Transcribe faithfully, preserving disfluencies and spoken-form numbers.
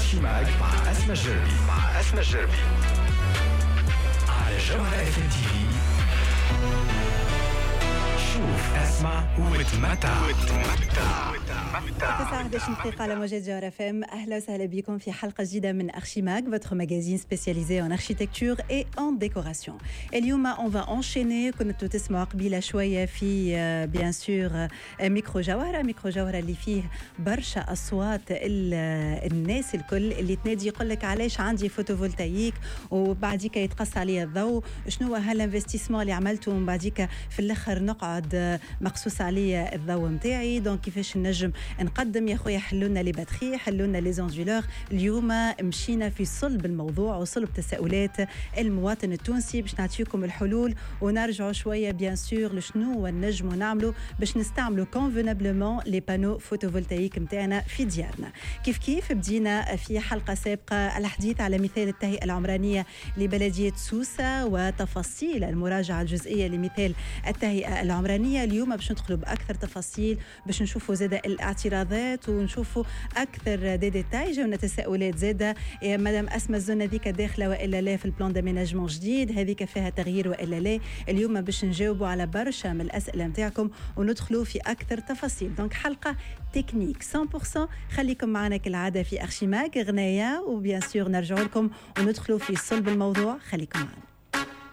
أرشيماغ مع أسماء الجربي مع أسماء الجربي على جوهرة اف ام تي في. شوف اسمع وتمتع وتمتع. تسعة أحد عشر دقيقة على موجات جوهرة اف ام. أهلا وسهلا بكم في حلقة جديدة من Archimac, votre magazine spécialisé en architecture et en décoration. اليوم on va enchaîner. كنتوا تسمعوا قبيلة شوية في bien sûr ميكرو جوهرة. ميكرو جوهرة اللي فيه برشا أصوات الناس الكل اللي تنادي يقول لك علاش عندي فوتوفولتايك وبعديك يتقص عليه الضوء، شنو هالانفستيسمون اللي عملته ومن بعديك في الآخر نقعد مقصوص عليه الضوء متاعي. دونك كيفاش نجم نقدم يا خويا؟ حلونا لي باتري، حلونا لي زونجولور. اليوم مشينا في صلب الموضوع وصلب تساؤلات المواطن التونسي باش نعطيكم الحلول ونرجعوا شويه بيان سور لشنو نجموا نعملوا باش نستعملوا كونفينابلمون لي بانو فوتوفولتايك نتاعنا في ديارنا. كيف كيف بدينا في حلقه سابقه الحديث على مثال التهيئه العمرانيه لبلديه سوسه وتفاصيل المراجعه الجزئيه لمثال التهيئه العمرانيه. اليوم باش ندخلوا باكثر تفاصيل باش نشوفوا زاده الاعتراضات ونشوفوا اكثر دي ديتاي. جاونا تساؤلات زاده، مدام اسماء الزونه ذيك داخله والا لا في البلان داميناجمون جديد، هذيك فيها تغيير والا لا؟ اليوم باش نجاوبوا على برشا من الاسئله نتاعكم وندخلوا في اكثر تفاصيل. دونك حلقه تكنيك مية بالمية. خليكم معنا كالعاده في أرشيماغ غنايه وبيان سور نرجعوا لكم وندخلوا في صلب الموضوع. خليكم معنا.